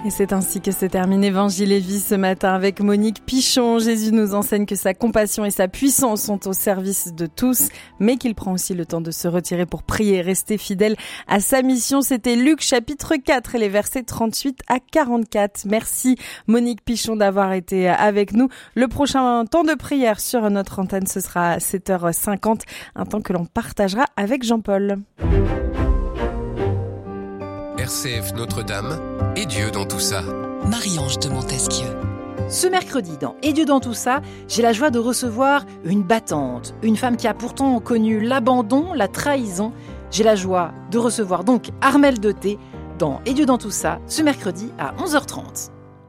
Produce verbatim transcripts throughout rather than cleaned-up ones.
Et c'est ainsi que se termine Évangile et Vie ce matin avec Monique Pichon. Jésus nous enseigne que sa compassion et sa puissance sont au service de tous, mais qu'il prend aussi le temps de se retirer pour prier et rester fidèle à sa mission. C'était Luc chapitre quatre et les versets trente-huit à quarante-quatre. Merci Monique Pichon d'avoir été avec nous. Le prochain temps de prière sur notre antenne, ce sera à sept heures cinquante, un temps que l'on partagera avec Jean-Paul. R C F Notre-Dame et Dieu dans tout ça. Marie-Ange de Montesquieu. Ce mercredi, dans Et Dieu dans tout ça, j'ai la joie de recevoir une battante, une femme qui a pourtant connu l'abandon, la trahison. J'ai la joie de recevoir donc Armelle Deté dans Et Dieu dans tout ça, ce mercredi à onze heures trente.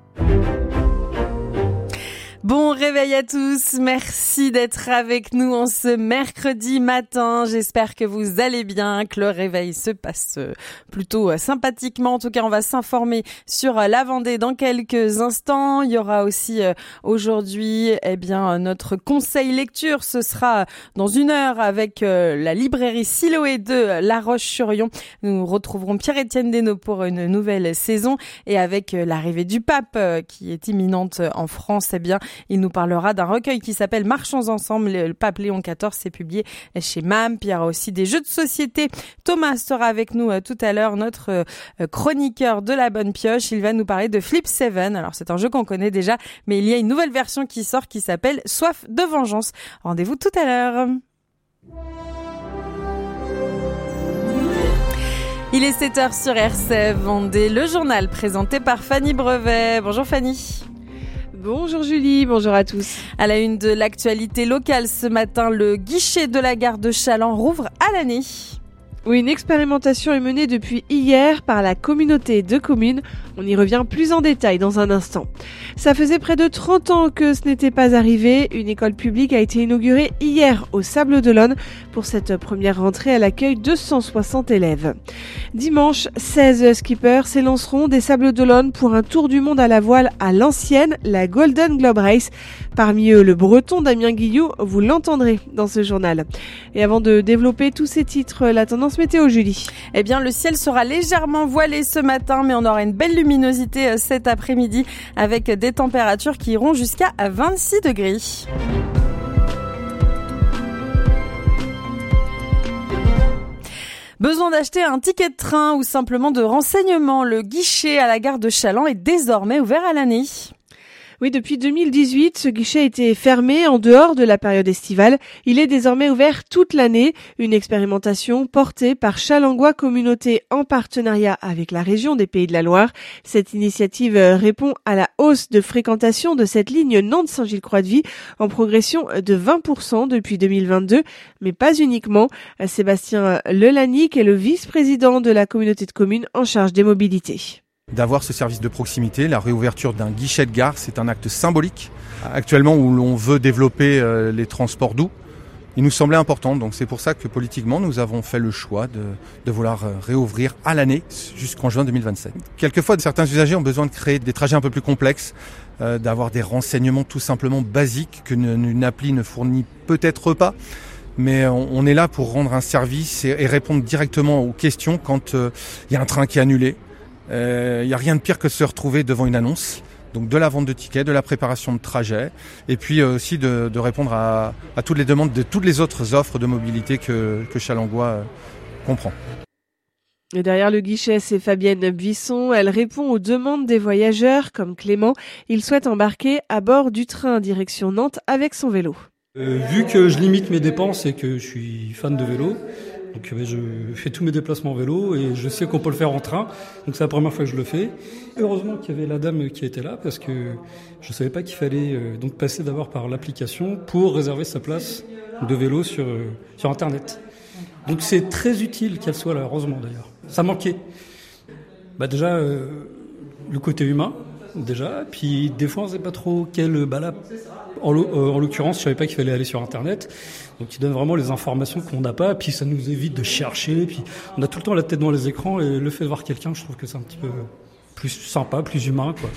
Bon réveil à tous, merci d'être avec nous en ce mercredi matin. J'espère que vous allez bien, que le réveil se passe plutôt sympathiquement. En tout cas, on va s'informer sur la Vendée dans quelques instants. Il y aura aussi aujourd'hui eh bien notre conseil lecture. Ce sera dans une heure avec la librairie Siloé de La Roche-sur-Yon. Nous retrouverons Pierre-Étienne Desnaux pour une nouvelle saison et avec l'arrivée du pape qui est imminente en France, eh bien il nous parlera d'un recueil qui s'appelle Marchons ensemble. Le pape Léon quatorze s'est publié chez M A M. Puis il y aura aussi des jeux de société. Thomas sera avec nous tout à l'heure, notre chroniqueur de la bonne pioche. Il va nous parler de Flip seven. Alors c'est un jeu qu'on connaît déjà, mais il y a une nouvelle version qui sort qui s'appelle Soif de vengeance. Rendez-vous tout à l'heure. Il est sept heures sur R C F Vendée, le journal présenté par Fanny Brevet. Bonjour Fanny. Bonjour Julie, bonjour à tous. À la une de l'actualité locale ce matin, le guichet de la gare de Challans rouvre à l'année. Oui, une expérimentation est menée depuis hier par la communauté de communes. On y revient plus en détail dans un instant. Ça faisait près de trente ans que ce n'était pas arrivé. Une école publique a été inaugurée hier au Sables-d'Olonne. Pour cette première rentrée, elle accueille deux cent soixante élèves. Dimanche, seize skippers s'élanceront des Sables-d'Olonne pour un tour du monde à la voile à l'ancienne, la Golden Globe Race. Parmi eux, le breton Damien Guillou, vous l'entendrez dans ce journal. Et avant de développer tous ces titres, la tendance météo, Julie. Eh bien, le ciel sera légèrement voilé ce matin, mais on aura une belle luminosité cet après-midi avec des températures qui iront jusqu'à vingt-six degrés. Besoin d'acheter un ticket de train ou simplement de renseignements, le guichet à la gare de Challans est désormais ouvert à l'année. Oui, depuis deux mille dix-huit, ce guichet était fermé en dehors de la période estivale. Il est désormais ouvert toute l'année. Une expérimentation portée par Challangois Communauté en partenariat avec la région des Pays de la Loire. Cette initiative répond à la hausse de fréquentation de cette ligne Nantes-Saint-Gilles-Croix-de-Vie en progression de vingt pour cent depuis deux mille vingt-deux, mais pas uniquement. Sébastien Lelanic est le vice-président de la communauté de communes en charge des mobilités. D'avoir ce service de proximité, la réouverture d'un guichet de gare, c'est un acte symbolique. Actuellement, où l'on veut développer euh, les transports doux, il nous semblait important. Donc c'est pour ça que politiquement, nous avons fait le choix de, de vouloir réouvrir à l'année jusqu'en juin deux mille vingt-sept. Quelquefois, certains usagers ont besoin de créer des trajets un peu plus complexes, euh, d'avoir des renseignements tout simplement basiques qu'une une appli ne fournit peut-être pas. Mais on, on est là pour rendre un service et, et répondre directement aux questions quand il euh, y a un train qui est annulé. Il euh, n'y a rien de pire que de se retrouver devant une annonce, donc de la vente de tickets, de la préparation de trajets, et puis euh, aussi de, de répondre à, à toutes les demandes de toutes les autres offres de mobilité que, que Challangois euh, comprend. Et derrière le guichet, c'est Fabienne Buisson. Elle répond aux demandes des voyageurs, comme Clément. Il souhaite embarquer à bord du train direction Nantes avec son vélo. Euh, vu que je limite mes dépenses et que je suis fan de vélo, donc je fais tous mes déplacements en vélo et je sais qu'on peut le faire en train. Donc c'est la première fois que je le fais. Heureusement qu'il y avait la dame qui était là parce que je savais pas qu'il fallait euh, donc passer d'abord par l'application pour réserver sa place de vélo sur, euh, sur Internet. Donc c'est très utile qu'elle soit là, heureusement d'ailleurs. Ça manquait. Bah déjà, euh, le côté humain, déjà. Puis des fois on sait pas trop quel... Bah là, en, euh, en l'occurrence, je savais pas qu'il fallait aller sur Internet. Donc il donne vraiment les informations qu'on n'a pas, puis ça nous évite de chercher, puis on a tout le temps la tête dans les écrans, et le fait de voir quelqu'un, je trouve que c'est un petit peu plus sympa, plus humain, quoi.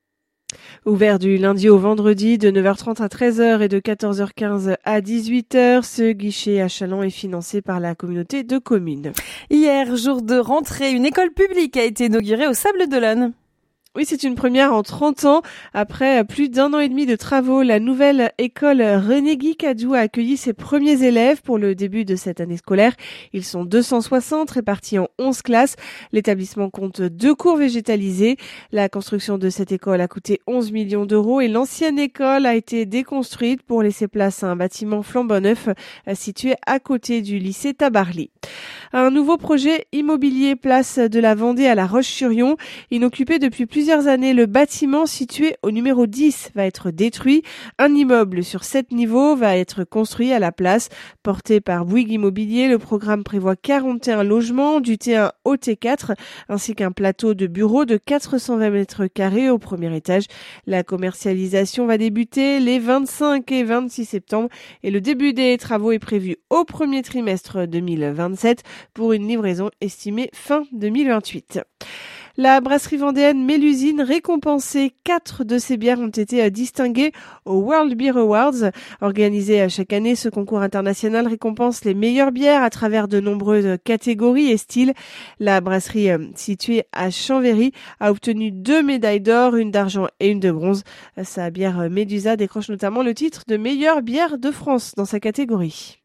Ouvert du lundi au vendredi de neuf heures trente à treize heures et de quatorze heures quinze à dix-huit heures, ce guichet à Challans est financé par la communauté de communes. Hier, jour de rentrée, une école publique a été inaugurée au Sables-d'Olonne. Oui, c'est une première en trente ans. Après plus d'un an et demi de travaux, la nouvelle école René Guy-Cadou a accueilli ses premiers élèves pour le début de cette année scolaire. Ils sont deux cent soixante répartis en onze classes. L'établissement compte deux cours végétalisés. La construction de cette école a coûté onze millions d'euros et l'ancienne école a été déconstruite pour laisser place à un bâtiment flambant neuf situé à côté du lycée Tabarly. Un nouveau projet immobilier place de la Vendée à La Roche-sur-Yon. Inoccupé depuis plusieurs années, le bâtiment situé au numéro dix va être détruit. Un immeuble sur sept niveaux va être construit à la place. Porté par Bouygues Immobilier, le programme prévoit quarante et un logements du T un au T quatre ainsi qu'un plateau de bureaux de quatre cent vingt mètres carrés au premier étage. La commercialisation va débuter les vingt-cinq et vingt-six septembre et le début des travaux est prévu au premier trimestre deux mille vingt-sept pour une livraison estimée fin deux mille vingt-huit. La brasserie vendéenne Mélusine récompensée. Quatre de ses bières ont été distinguées aux World Beer Awards. Organisé chaque année, ce concours international récompense les meilleures bières à travers de nombreuses catégories et styles. La brasserie située à Chambéry a obtenu deux médailles d'or, une d'argent et une de bronze. Sa bière Médusa décroche notamment le titre de meilleure bière de France dans sa catégorie.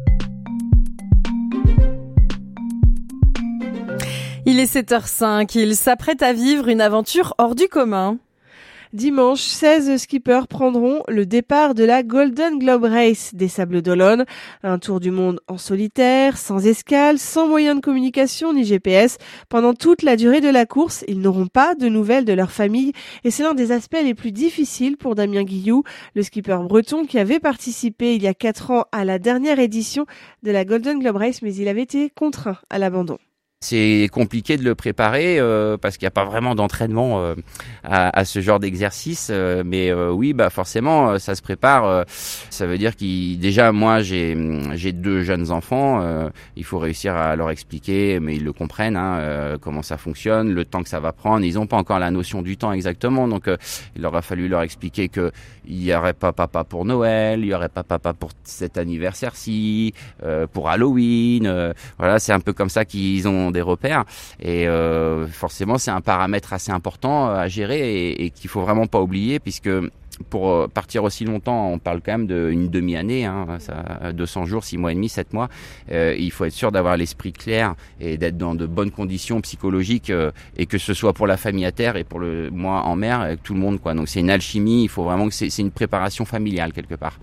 Il est sept heures cinq, il s'apprête à vivre une aventure hors du commun. Dimanche, seize skippers prendront le départ de la Golden Globe Race des Sables-d'Olonne. Un tour du monde en solitaire, sans escale, sans moyen de communication ni G P S. Pendant toute la durée de la course, ils n'auront pas de nouvelles de leur famille. Et c'est l'un des aspects les plus difficiles pour Damien Guillou, le skipper breton qui avait participé il y a quatre ans à la dernière édition de la Golden Globe Race, mais il avait été contraint à l'abandon. C'est compliqué de le préparer euh, parce qu'il n'y a pas vraiment d'entraînement euh, à, à ce genre d'exercice. Euh, mais euh, oui, bah forcément, euh, ça se prépare. Euh, ça veut dire qu'il déjà moi j'ai j'ai deux jeunes enfants. Euh, il faut réussir à leur expliquer, mais ils le comprennent. Hein, euh, comment ça fonctionne, le temps que ça va prendre. Ils n'ont pas encore la notion du temps exactement, donc euh, il aura fallu leur expliquer que il y aurait pas papa pour Noël, il y aurait pas papa pour cet anniversaire-ci, euh, pour Halloween. Euh, voilà, c'est un peu comme ça qu'ils ont des repères et euh, forcément c'est un paramètre assez important à gérer et, et qu'il faut vraiment pas oublier puisque pour partir aussi longtemps, on parle quand même d'une demi-année, hein, ça, deux cents jours, six mois et demi, sept mois. Euh, il faut être sûr d'avoir l'esprit clair et d'être dans de bonnes conditions psychologiques euh, et que ce soit pour la famille à terre et pour le moi en mer, avec tout le monde, quoi. Donc c'est une alchimie. Il faut vraiment que c'est, c'est une préparation familiale quelque part.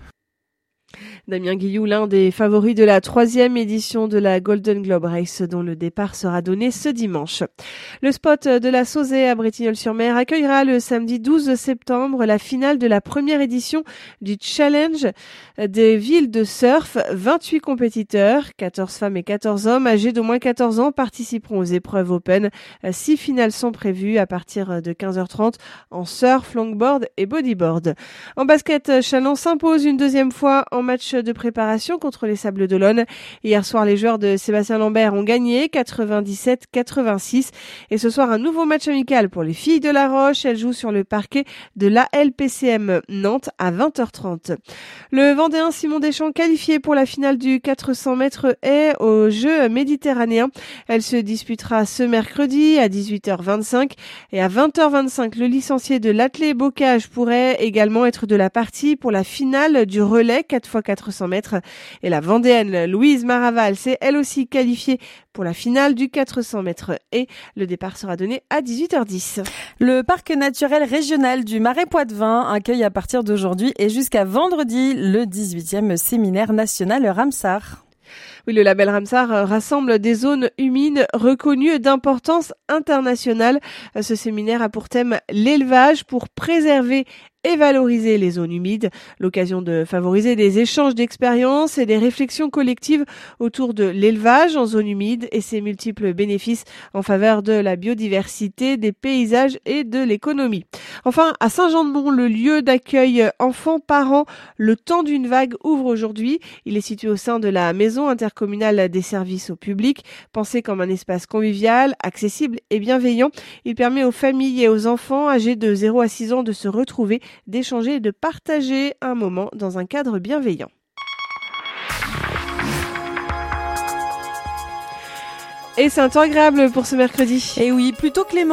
Damien Guillou, l'un des favoris de la troisième édition de la Golden Globe Race, dont le départ sera donné ce dimanche. Le spot de la Sauzet à Bretignolles-sur-Mer accueillera le samedi douze septembre la finale de la première édition du Challenge des villes de surf. vingt-huit compétiteurs, quatorze femmes et quatorze hommes âgés d'au moins quatorze ans participeront aux épreuves open. Six finales sont prévues à partir de quinze heures trente en surf, longboard et bodyboard. En basket, Châlons s'impose une deuxième fois en match de préparation contre les Sables-d'Olonne. Hier soir, les joueurs de Sébastien Lambert ont gagné quatre-vingt-dix-sept quatre-vingt-six. Et ce soir, un nouveau match amical pour les filles de La Roche. Elles jouent sur le parquet de l'A L P C M Nantes à vingt heures trente. Le Vendéen Simon Deschamps qualifié pour la finale du quatre cents mètres haies aux Jeux méditerranéens. Elle se disputera ce mercredi à dix-huit heures vingt-cinq. Et à vingt heures vingt-cinq, le licencié de l'athlé bocage pourrait également être de la partie pour la finale du relais quatre fois quatre cents mètres. Et la Vendéenne Louise Maraval s'est elle aussi qualifiée pour la finale du quatre cents mètres et le départ sera donné à dix-huit heures dix. Le parc naturel régional du Marais Poitevin accueille à partir d'aujourd'hui et jusqu'à vendredi le dix-huitième séminaire national Ramsar. Oui, le label Ramsar rassemble des zones humides reconnues d'importance internationale. Ce séminaire a pour thème l'élevage pour préserver et valoriser les zones humides, l'occasion de favoriser des échanges d'expériences et des réflexions collectives autour de l'élevage en zone humide et ses multiples bénéfices en faveur de la biodiversité, des paysages et de l'économie. Enfin, à Saint-Jean-de-Mont, le lieu d'accueil enfants-parents, le temps d'une vague ouvre aujourd'hui. Il est situé au sein de la maison intercommunale des services au public, pensé comme un espace convivial, accessible et bienveillant. Il permet aux familles et aux enfants âgés de zéro à six ans de se retrouver, d'échanger et de partager un moment dans un cadre bienveillant. Et c'est un temps agréable pour ce mercredi. Et oui, plutôt clément.